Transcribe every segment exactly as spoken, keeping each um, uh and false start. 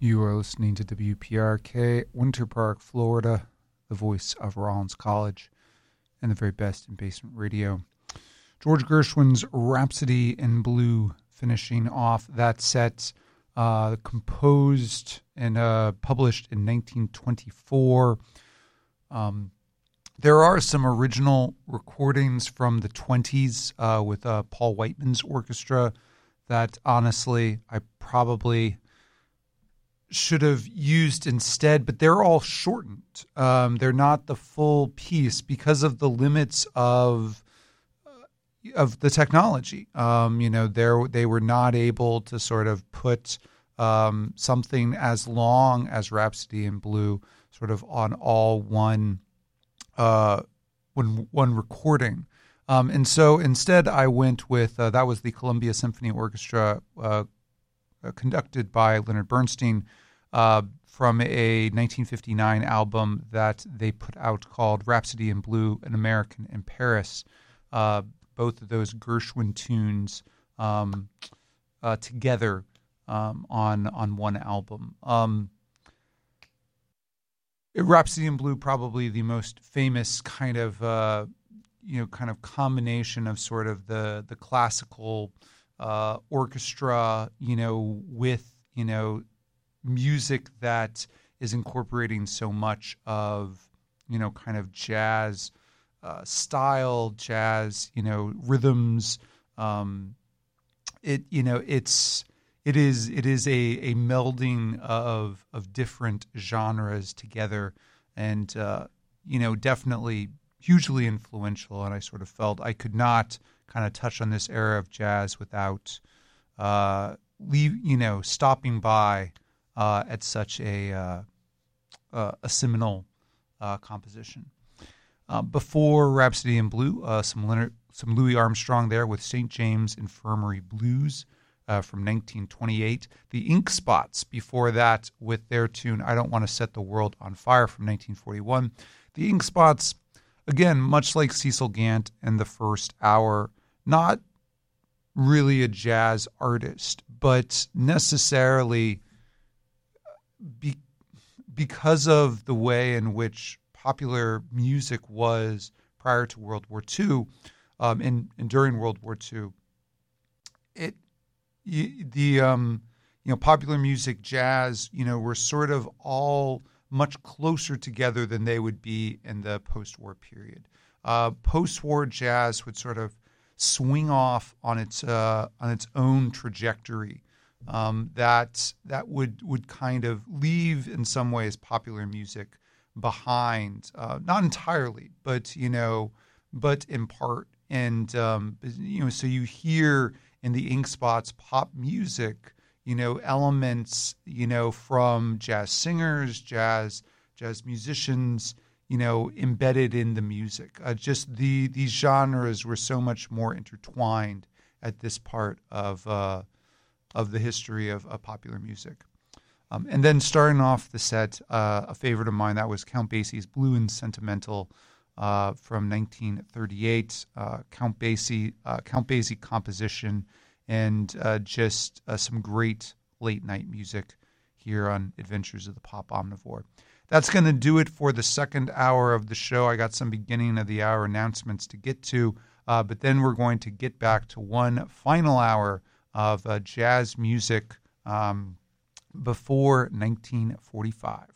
You are listening to W P R K, Winter Park, Florida, the voice of Rollins College, and the very best in basement radio. George Gershwin's Rhapsody in Blue, finishing off that set, uh, composed and uh, published in nineteen twenty-four. Um, there are some original recordings from the twenties uh, with uh, Paul Whiteman's orchestra that, honestly, I probably should have used instead, but they're all shortened. Um, they're not the full piece because of the limits of uh, of the technology. Um, you know, they they were not able to sort of put um, something as long as Rhapsody in Blue sort of on all one uh, one one recording. Um, and so instead, I went with uh, that was the Columbia Symphony Orchestra. Uh, Uh, conducted by Leonard Bernstein uh, from a nineteen fifty-nine album that they put out called Rhapsody in Blue, An American in Paris. Uh, both of those Gershwin tunes um, uh, together um, on on one album. Um, Rhapsody in Blue, probably the most famous kind of uh, you know kind of combination of sort of the the classical Uh, orchestra, you know, with, you know, music that is incorporating so much of, you know, kind of jazz uh, style, jazz, you know, rhythms. Um, it, you know, it's, it is, it is a, a melding of, of different genres together and, uh, you know, definitely hugely influential. And I sort of felt I could not kind of touch on this era of jazz without, uh, leave, you know, stopping by uh, at such a uh, uh, a seminal uh, composition. Uh, before Rhapsody in Blue, uh, some Leonard, some Louis Armstrong there with Saint James Infirmary Blues uh, from nineteen twenty-eight. The Ink Spots before that with their tune I Don't Want to Set the World on Fire from nineteen forty-one. The Ink Spots, again, much like Cecil Gant in the first hour, not really a jazz artist, but necessarily be, because of the way in which popular music was prior to World War Two um, and, and during World War Two, it the um, you know popular music, jazz, you know, were sort of all much closer together than they would be in the post-war period. Uh, post-war jazz would sort of swing off on its uh, on its own trajectory um, that that would would kind of leave in some ways popular music behind, uh, not entirely, but you know, but in part. And um, you know, so you hear in the Ink Spots pop music, you know, elements, you know, from jazz singers, jazz jazz musicians, you know, embedded in the music. Uh, just the these genres were so much more intertwined at this part of uh, of the history of, of popular music. Um, and then starting off the set, uh, a favorite of mine, that was Count Basie's Blue and Sentimental uh, from nineteen thirty-eight. Uh, Count Basie, uh, Count Basie composition, and uh, just uh, some great late night music here on Adventures of the Pop Omnivore. That's going to do it for the second hour of the show. I got some beginning of the hour announcements to get to, uh, but then we're going to get back to one final hour of uh, jazz music um, before nineteen forty-five.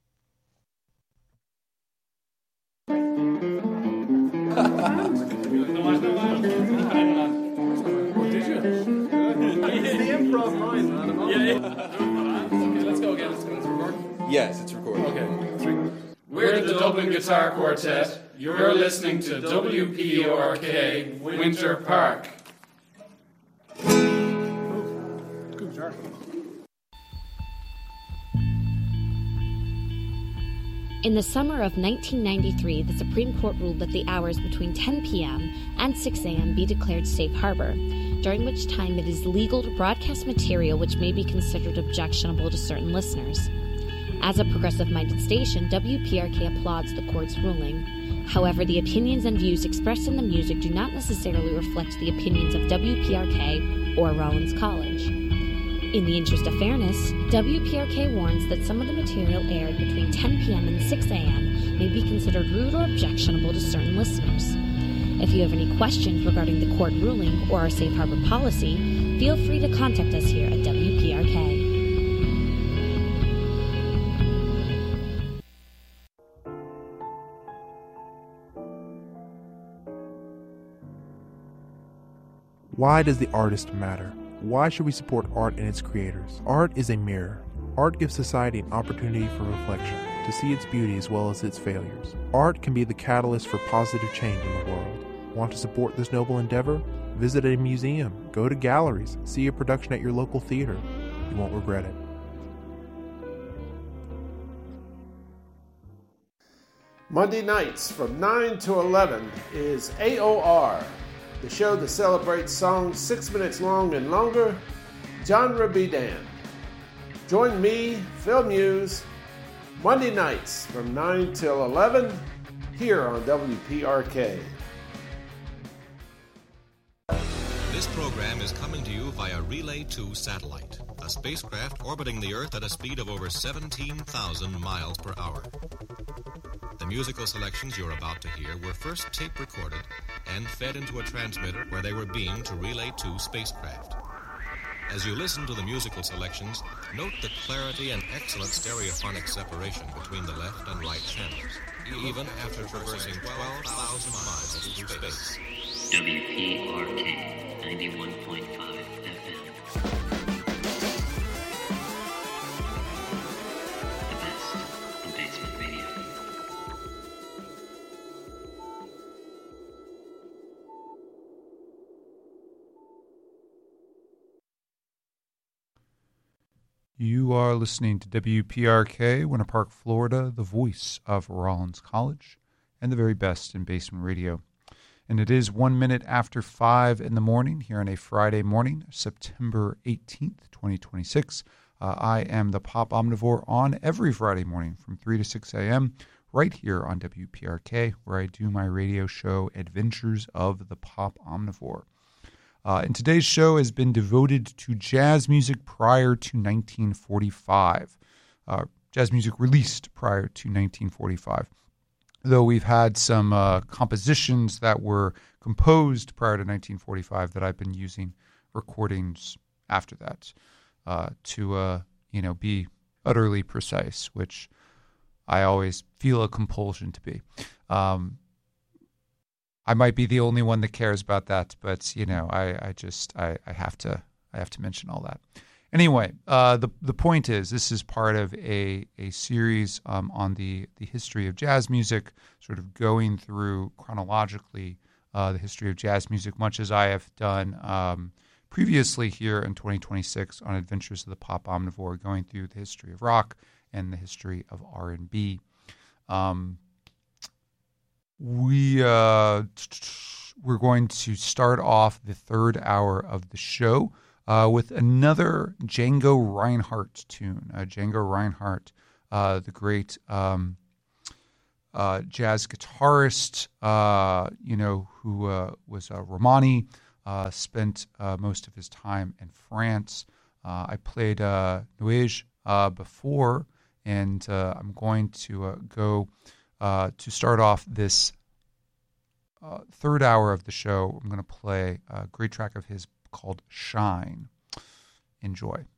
Let's go again. It's recording? Yes, it's recording. Okay. Three. We're the Dublin Guitar Quartet. You're listening to W P O R K Winter Park. Good guitar. In the summer of nineteen ninety-three, the Supreme Court ruled that the hours between ten p.m. and six a.m. be declared safe harbor, during which time it is legal to broadcast material which may be considered objectionable to certain listeners. As a progressive-minded station, W P R K applauds the court's ruling. However, the opinions and views expressed in the music do not necessarily reflect the opinions of W P R K or Rollins College. In the interest of fairness, W P R K warns that some of the material aired between ten p.m. and six a.m. may be considered rude or objectionable to certain listeners. If you have any questions regarding the court ruling or our safe harbor policy, feel free to contact us here at W P R K. Why does the artist matter? Why should we support art and its creators? Art is a mirror. Art gives society an opportunity for reflection, to see its beauty as well as its failures. Art can be the catalyst for positive change in the world. Want to support this noble endeavor? Visit a museum, go to galleries, see a production at your local theater. You won't regret it. Monday nights from nine to eleven is A O R, the show that celebrates songs six minutes long and longer, genre be damned. Join me, Phil Muse, Monday nights from nine till eleven here on W P R K. This program is coming to you via Relay two satellite, a spacecraft orbiting the Earth at a speed of over seventeen thousand miles per hour. The musical selections you're about to hear were first tape recorded and fed into a transmitter where they were beamed to Relay two spacecraft. As you listen to the musical selections, note the clarity and excellent stereophonic separation between the left and right channels, even after traversing twelve thousand miles through space. W P R K ninety-one point five F M. The best in basement radio. You are listening to W P R K, Winter Park, Florida, the voice of Rollins College, and the very best in basement radio. And it is one minute after five in the morning here on a Friday morning, September eighteenth, twenty twenty-six. Uh, I am the Pop Omnivore on every Friday morning from three to six a.m. right here on W P R K, where I do my radio show, Adventures of the Pop Omnivore. Uh, and today's show has been devoted to jazz music prior to nineteen forty-five. Uh, jazz music released prior to nineteen forty-five. Though we've had some uh, compositions that were composed prior to nineteen forty-five that I've been using recordings after that uh, to, uh, you know, be utterly precise, which I always feel a compulsion to be. Um, I might be the only one that cares about that, but you know, I, I just I, I have to I have to mention all that. Anyway, uh, the the point is, this is part of a a series um, on the the history of jazz music, sort of going through chronologically uh, the history of jazz music, much as I have done um, previously here in twenty twenty-six on Adventures of the Pop Omnivore, going through the history of rock and the history of R and B. Um, we uh, we're going to start off the third hour of the show Uh, with another Django Reinhardt tune. Uh, Django Reinhardt, uh, the great um, uh, jazz guitarist, uh, you know, who uh, was uh, Romani, uh, spent uh, most of his time in France. Uh, I played uh, Nuage uh, before, and uh, I'm going to uh, go uh, to start off this uh, third hour of the show. I'm going to play a great track of his called Shine. Enjoy.